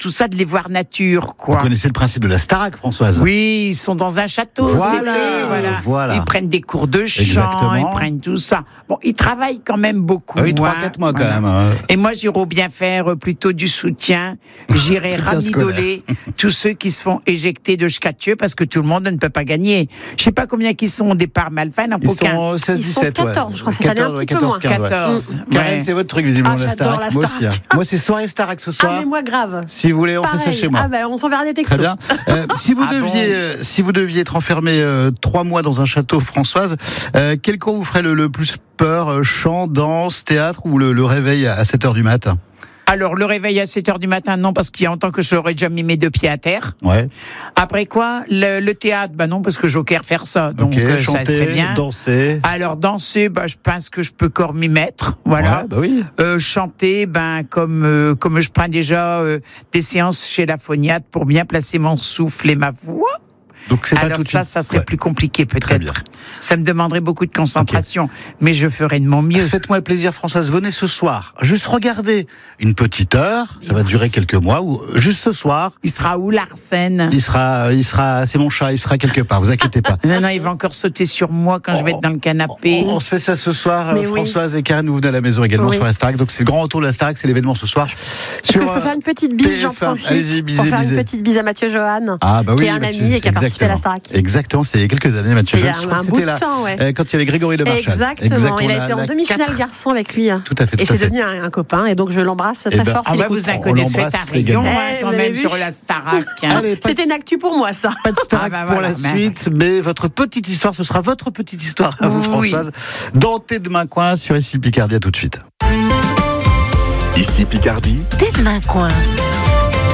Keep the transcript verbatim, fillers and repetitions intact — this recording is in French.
tout ça, de les voir nature, quoi. Vous connaissez le principe de la Starac, Françoise? Oui, ils sont dans un château, voilà, c'est eux, voilà. voilà. Ils prennent des cours de chant, Exactement. ils prennent tout ça. Bon, ils travaillent quand même beaucoup. Ah oui, trois, hein, quatre mois voilà. quand même. Hein. Et moi, j'irai bien faire euh, plutôt du soutien. J'irai ramidoler tous ceux qui se font éjecter de Scatieux parce que tout le monde ne peut pas gagner. Je sais pas combien qui sont au départ, mais enfin, il n'en Ils faut qu'un. sont seize dix-sept, ouais. quatorze, je crois, cette année, un petit peu moins. quatorze. Karen, c'est votre truc, visiblement, Ah, la j'adore Starac. la Moi aussi. Starac. Hein. Moi, c'est soirée Starac ce soir. Ah, mais moi, grave. Si vous voulez, on Pareil. fait ça chez moi. Ah, ben, on s'enverra des textos. Très bien. Euh, si vous Ah deviez, bon euh, si vous deviez être enfermé euh, trois mois dans un château, Françoise, euh, quel cours vous ferait le, le plus peur, euh, chant, danse, théâtre ou le, le réveil à sept heures du matin? Alors, le réveil à sept heures du matin, non, parce qu'il y a longtemps que j'aurais déjà mis mes deux pieds à terre. Ouais. Après quoi, le, le théâtre, bah non, parce que joker faire ça, donc Ok, euh, chanter, ça serait bien. danser. Alors, danser, bah, je pense que je peux encore m'y mettre, voilà. Ouais, bah oui. Euh, chanter, ben comme euh, comme je prends déjà euh, des séances chez la phoniatre pour bien placer mon souffle et ma voix. Donc c'est pas Alors tout de ça, suite. ça serait Ouais. plus compliqué Très bien. peut-être. Ça me demanderait beaucoup de concentration, mais je ferai de mon mieux. Faites-moi plaisir, Françoise, venez ce soir. Juste regardez une petite heure, ça va durer quelques mois, ou juste ce soir. Il sera où Larsen? Il sera, il sera, c'est mon chat, il sera quelque part, vous inquiétez pas. Non, non, il va encore sauter sur moi quand je vais être dans le canapé. On, on se fait ça ce soir, Mais euh, oui. Françoise et Karen, vous venez à la maison également Oui. sur la Starac. Donc c'est le grand retour de la Starac, c'est l'événement ce soir. Est-ce que je peux euh, faire une petite bise, j'en T F un. profite, Allez-y, bisez, pour faire bisez. une petite bise à Mathieu Johan, Ah bah oui, qui est un Mathieu, ami et qui a participé à la exactement. Starac. Exactement, c'était il y a quelques années, Mathieu Il y a Jones. Je un crois que bout c'était de là, temps, ouais. euh, quand il y avait Grégory Le Marchal. Exactement, il a la- été en la demi-finale quatre. garçon avec lui. Tout à fait, tout Et à c'est fait. devenu un, un copain, et donc je l'embrasse Eh très ben, fort Ah s'il bah écoute. vous en On connaissez l'embrasse un rayon également. hein, Eh, quand vous avez même vu sur la Starac. hein. Allez, pas de- C'était une actu pour moi, ça. Pas de Starac Ah bah pour voilà, la mais- suite, mais votre petite histoire, ce sera votre petite histoire à vous, Oui. Françoise, dans Tes Demain Coin sur Ici Picardie. À tout de suite. Ici Picardie, Tes demain coin.